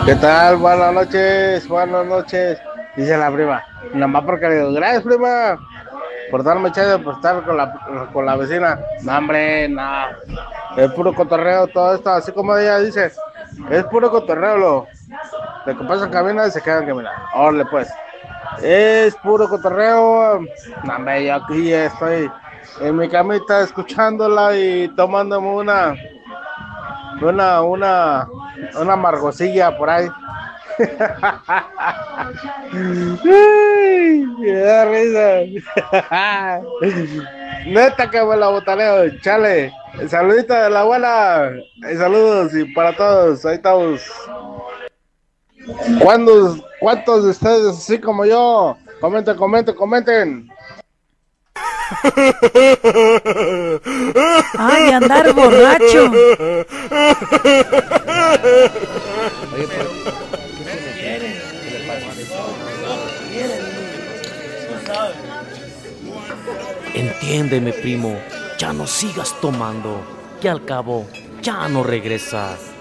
¿Qué tal? Buenas noches, buenas noches. Dice la prima. Nada más porque le digo, gracias, prima, por darme chance por estar con la vecina. No, hombre, no. Es puro cotorreo todo esto, así como ella dice. Es puro cotorreo, lo que pasa en cabina y se quedan caminando. Órale, pues. Es puro cotorreo. No, hombre, yo aquí estoy en mi camita escuchándola y tomándome una, una, una margosilla por ahí. Ay, me da risa. Neta que me la botaneo, chale. Saludito de la abuela. Saludos y para todos. Ahí estamos. ¿Cuántos de ustedes, así como yo? Comenten, comenten, comenten. Ay, andar borracho. Oye, pero ¿qué le pasa? Entiéndeme, primo, ya no sigas tomando, que al cabo ya no regresa.